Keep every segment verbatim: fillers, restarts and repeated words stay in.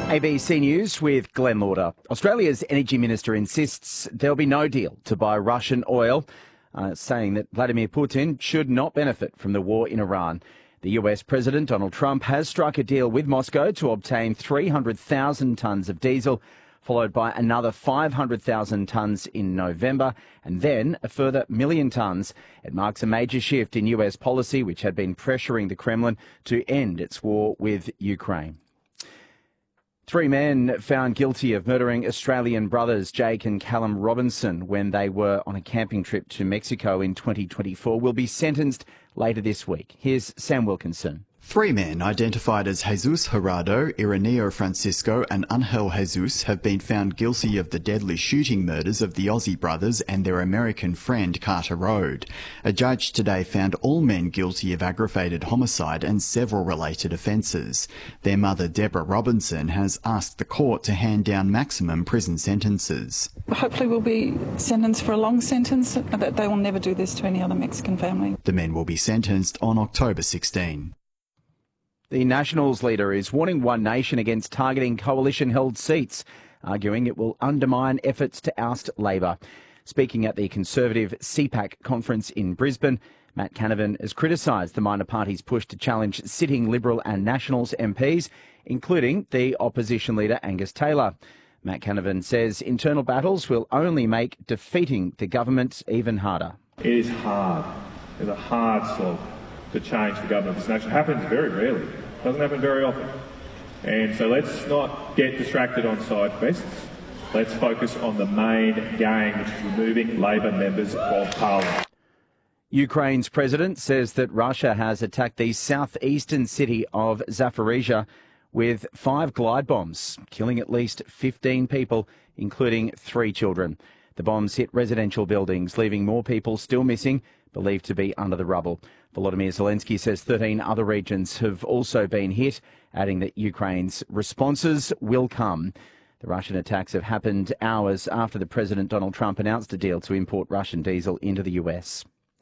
A B C News with Glenn Lauder. Australia's energy minister insists there'll be no deal to buy Russian oil, uh, saying that Vladimir Putin should not benefit from the war in Iran. The U S President Donald Trump has struck a deal with Moscow to obtain three hundred thousand tonnes of diesel, followed by another five hundred thousand tonnes in November, and then a further million tonnes. It marks a major shift in U S policy, which had been pressuring the Kremlin to end its war with Ukraine. Three men found guilty of murdering Australian brothers Jake and Callum Robinson when they were on a camping trip to Mexico in twenty twenty-four will be sentenced later this week. Here's Sam Wilkinson. Three men identified as Jesus Gerardo, Ireneo Francisco and Angel Jesus have been found guilty of the deadly shooting murders of the Aussie brothers and their American friend Carter Road. A judge today found all men guilty of aggravated homicide and several related offences. Their mother Deborah Robinson has asked the court to hand down maximum prison sentences. Hopefully we'll be sentenced for a long sentence, that they will never do this to any other Mexican family. The men will be sentenced on October sixteenth. The Nationals leader is warning One Nation against targeting coalition-held seats, arguing it will undermine efforts to oust Labor. Speaking at the Conservative C PAC conference in Brisbane, Matt Canavan has criticised the minor party's push to challenge sitting Liberal and Nationals M Ps, including the opposition leader Angus Taylor. Matt Canavan says internal battles will only make defeating the government even harder. It is hard. It's a hard slog to change the government of this nation. It happens very rarely. It doesn't happen very often. And so let's not get distracted on side quests. Let's focus on the main game, which is removing Labor members of Parliament. Ukraine's president says that Russia has attacked the southeastern city of Zaporizhia with five glide bombs, killing at least fifteen people, including three children. The bombs hit residential buildings, leaving more people still missing, believed to be under the rubble. Volodymyr Zelensky says thirteen other regions have also been hit, adding that Ukraine's responses will come. The Russian attacks have happened hours after the President Donald Trump announced a deal to import Russian diesel into the U S.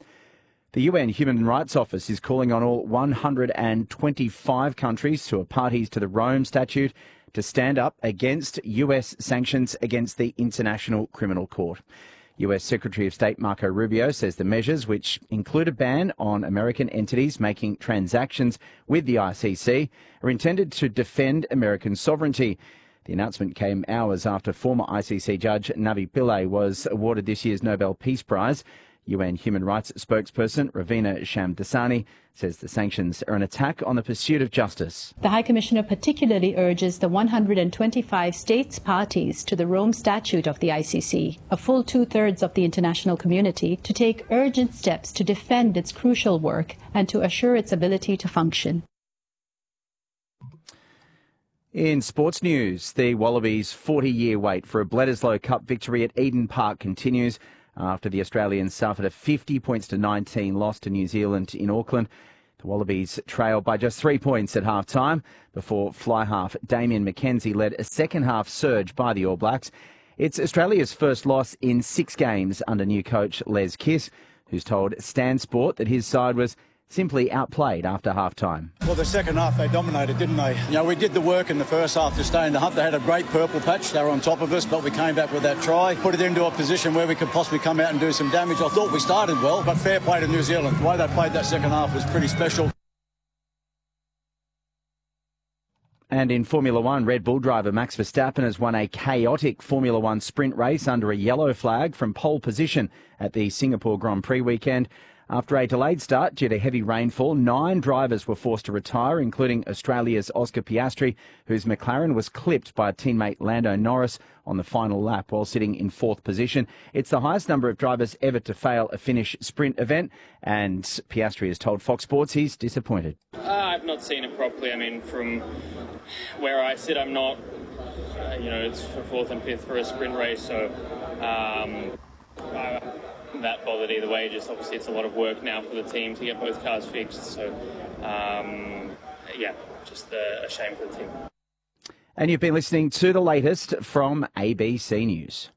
The U N Human Rights Office is calling on all one hundred twenty-five countries who are parties to the Rome Statute to stand up against U S sanctions against the International Criminal Court. U S Secretary of State Marco Rubio says the measures, which include a ban on American entities making transactions with the I C C, are intended to defend American sovereignty. The announcement came hours after former I C C judge Navi Pillay was awarded this year's Nobel Peace Prize. U N Human Rights spokesperson Ravina Shamdasani says the sanctions are an attack on the pursuit of justice. The High Commissioner particularly urges the one hundred twenty-five states parties to the Rome Statute of the I C C, a full two-thirds of the international community, to take urgent steps to defend its crucial work and to assure its ability to function. In sports news, the Wallabies' forty-year wait for a Bledisloe Cup victory at Eden Park continues after the Australians suffered a fifty points to nineteen loss to New Zealand in Auckland. The Wallabies trailed by just three points at half-time before fly-half Damien McKenzie led a second-half surge by the All Blacks. It's Australia's first loss in six games under new coach Les Kiss, who's told Stan Sport that his side was simply outplayed after half-time. Well, the second half they dominated, didn't they? You know, we did the work in the first half to stay in the hunt. They had a great purple patch. They were on top of us, but we came back with that try, put it into a position where we could possibly come out and do some damage. I thought we started well, but fair play to New Zealand. The way they played that second half was pretty special. And in Formula One, Red Bull driver Max Verstappen has won a chaotic Formula One sprint race under a yellow flag from pole position at the Singapore Grand Prix weekend. After a delayed start due to heavy rainfall, nine drivers were forced to retire, including Australia's Oscar Piastri, whose McLaren was clipped by teammate Lando Norris on the final lap while sitting in fourth position. It's the highest number of drivers ever to fail a Finnish sprint event, and Piastri has told Fox Sports he's disappointed. Uh, I've not seen it properly. I mean, from where I sit, I'm not, uh, you know, it's for fourth and fifth for a sprint race, so um, I, that bothered either way. Just obviously it's a lot of work now for the team to get both cars fixed, so um, yeah, just uh, a shame for the team. And you've been listening to the latest from A B C News.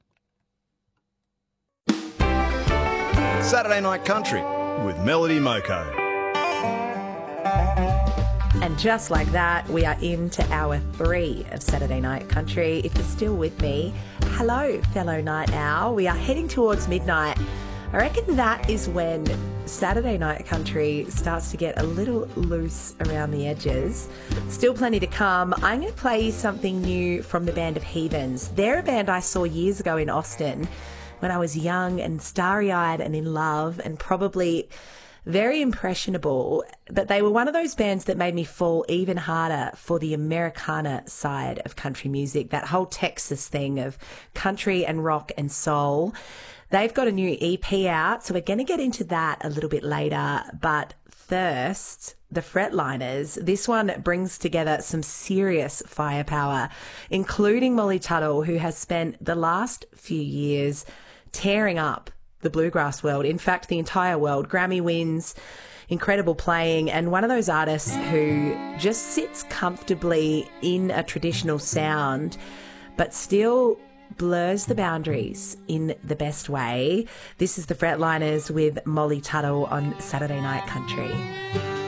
Saturday Night Country with Melody Moko. And just like that, we are into hour three of Saturday Night Country. If you're still with me, hello, fellow night owl. We are heading towards midnight. I reckon that is when Saturday Night Country starts to get a little loose around the edges. Still plenty to come. I'm going to play you something new from the band of Heathens. They're a band I saw years ago in Austin when I was young and starry-eyed and in love and probably very impressionable, but they were one of those bands that made me fall even harder for the Americana side of country music, that whole Texas thing of country and rock and soul. They've got a new E P out, so we're going to get into that a little bit later, but first, the Fretliners. This one brings together some serious firepower, including Molly Tuttle, who has spent the last few years tearing up the bluegrass world, in fact, the entire world. Grammy wins, incredible playing, and one of those artists who just sits comfortably in a traditional sound, but still blurs the boundaries in the best way. This is the Fretliners with Molly Tuttle on Saturday Night Country.